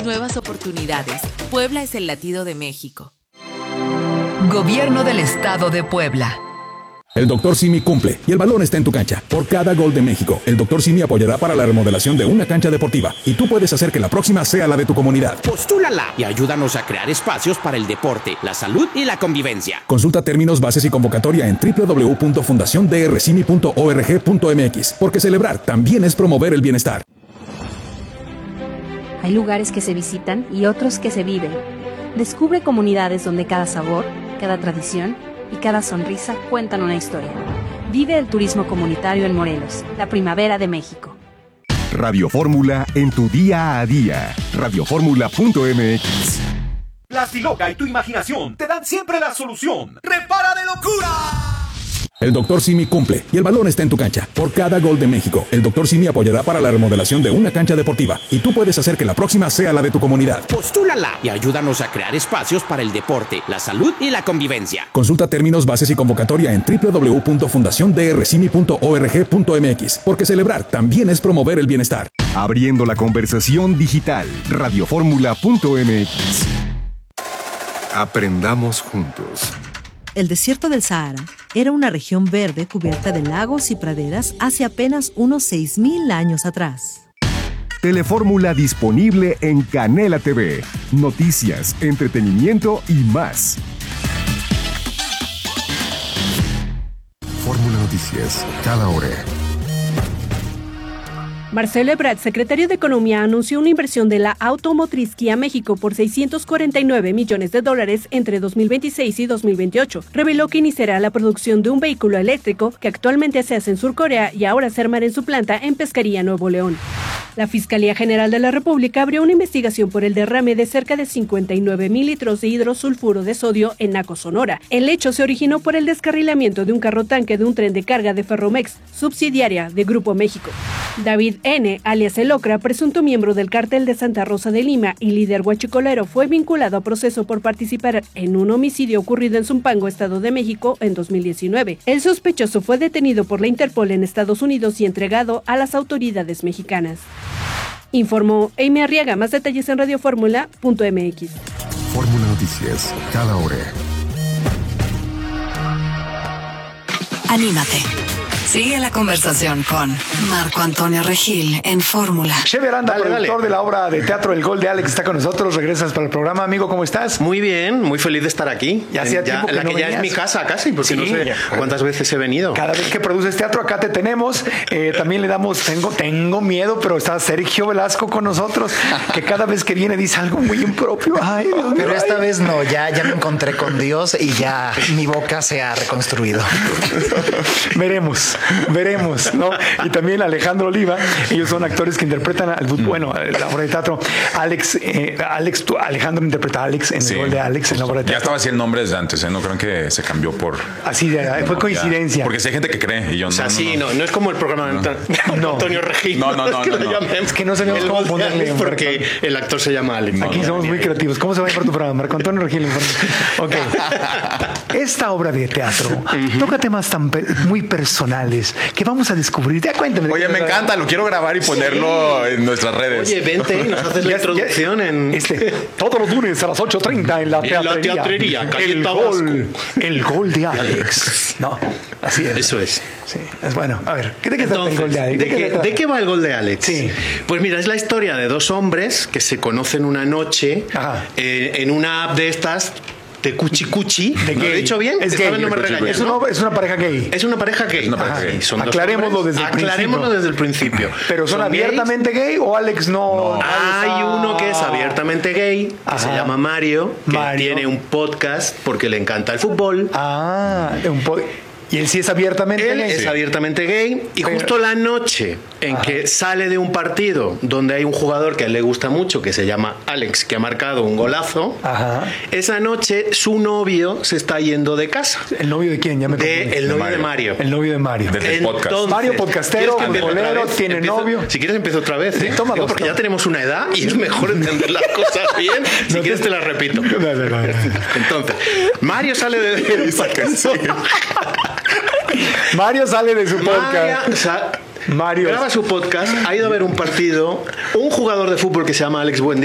nuevas oportunidades. Puebla es el latido de México. Gobierno del Estado de Puebla. El Dr. Simi cumple y el balón está en tu cancha. Por cada gol de México, el Dr. Simi apoyará para la remodelación de una cancha deportiva y tú puedes hacer que la próxima sea la de tu comunidad. Postúlala y ayúdanos a crear espacios para el deporte, la salud y la convivencia. Consulta términos, bases y convocatoria en www.fundaciondrcimi.org.mx, porque celebrar también es promover el bienestar. Hay lugares que se visitan y otros que se viven. Descubre comunidades donde cada sabor, cada tradición y cada sonrisa cuentan una historia. Vive el turismo comunitario en Morelos, la primavera de México. Radio Fórmula en tu día a día. Radioformula.mx. Plastiloca y tu imaginación te dan siempre la solución. ¡Repara de locura! El Dr. Simi cumple y el balón está en tu cancha. Por cada gol de México, el Dr. Simi apoyará para la remodelación de una cancha deportiva y tú puedes hacer que la próxima sea la de tu comunidad. Postúlala y ayúdanos a crear espacios para el deporte, la salud y la convivencia. Consulta términos, bases y convocatoria en www.fundaciondrcimi.org.mx, porque celebrar también es promover el bienestar. Abriendo la conversación digital. Radioformula.mx. Aprendamos juntos. El desierto del Sahara era una región verde cubierta de lagos y praderas hace apenas unos 6,000 años atrás. Telefórmula disponible en Canela TV. Noticias, entretenimiento y más. Fórmula Noticias, cada hora. Marcelo Ebrard, secretario de Economía, anunció una inversión de la automotriz Kia México por $649 millones entre 2026 y 2028. Reveló que iniciará la producción de un vehículo eléctrico que actualmente se hace en Sur Corea y ahora se armará en su planta en Pesquería, Nuevo León. La Fiscalía General de la República abrió una investigación por el derrame de cerca de 59,000 litros de hidrosulfuro de sodio en Naco, Sonora. El hecho se originó por el descarrilamiento de un carro tanque de un tren de carga de Ferromex, subsidiaria de Grupo México. David N., alias El Ocra, presunto miembro del cártel de Santa Rosa de Lima y líder huachicolero, fue vinculado a proceso por participar en un homicidio ocurrido en Zumpango, Estado de México, en 2019. El sospechoso fue detenido por la Interpol en Estados Unidos y entregado a las autoridades mexicanas. Informó Amy Arriaga. Más detalles en radioformula.mx. Fórmula Noticias, cada hora. Anímate. Sigue la conversación con Marco Antonio Regil en Fórmula. Cheve Aranda, productor de la obra de teatro El Gol de Alex, está con nosotros. Regresas para el programa, amigo, ¿cómo estás? Muy bien, muy feliz de estar aquí. Ya hacía tiempo que la no que venías. ya es mi casa casi, porque no sé cuántas veces he venido. Cada vez que produces teatro, acá te tenemos. También le damos, tengo miedo, pero está Sergio Velasco con nosotros, que cada vez que viene dice algo muy impropio. Ay, Dios mío, pero esta vez no, ya me encontré con Dios y ya mi boca se ha reconstruido. Veremos, ¿no? Y también Alejandro Oliva, ellos son actores que interpretan la obra de teatro. Alejandro interpreta a Alex en El Gol de Alex, en la obra de teatro. Ya estaba así el nombre desde antes, ¿eh? No creo que se cambió por... Así, fue coincidencia. Porque si hay gente que cree y yo no. O sea, no es como el programa de Antonio Regil. No. Es que no sabemos cómo ponerle. Porque el actor se llama Alex. Aquí somos muy creativos. ¿Cómo se va a llamar tu programa? Marco Antonio Regil. Ok. Esta obra de teatro toca temas muy personales que vamos a descubrir. Ya cuéntame. Oye, me encanta, lo quiero grabar y ponerlo en nuestras redes. Oye, vente y nos haces la introducción en... todos los lunes a las 8:30 en la teatrería. El Gol de Alex. No, así es. Eso es. Sí, es bueno. A ver, ¿de qué trata El Gol de Alex? ¿De qué va El Gol de Alex? Sí. Pues mira, es la historia de dos hombres que se conocen una noche en una app de estas... de cuchi. ¿Lo he dicho bien? Es gay. No me regañes, es una pareja gay. Es una pareja gay. Aclarémoslo desde el principio. ¿Pero son abiertamente gay o Alex no? Hay uno que es abiertamente gay, que se llama Mario, que tiene un podcast porque le encanta el fútbol. Y él sí es abiertamente gay. Él es abiertamente gay. Y justo la noche en que sale de un partido donde hay un jugador que a él le gusta mucho, que se llama Alex, que ha marcado un golazo, esa noche su novio se está yendo de casa. ¿El novio de quién? Ya me El novio de Mario. El novio de Mario. Desde el podcast. Mario podcastero, futbolero, tiene novio. Si quieres empiezo otra vez. Tómalo. Porque ya tenemos una edad y es mejor entender las cosas bien. Si quieres te las repito. Entonces, Mario sale de Mario sale de su podcast. Mario graba su podcast, ha ido a ver un partido, un jugador de fútbol que se llama Alex Buendía